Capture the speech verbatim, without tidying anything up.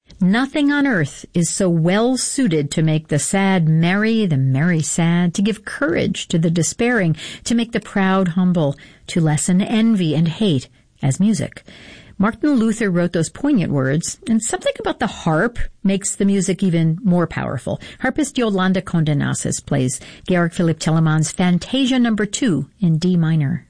Nothing on earth is so well suited to make the sad merry, the merry sad, to give courage to the despairing, to make the proud humble, to lessen envy and hate as music. Martin Luther wrote those poignant words, and something about the harp makes the music even more powerful. Harpist Yolanda Condenasis plays Georg Philipp Telemann's Fantasia number two in D minor.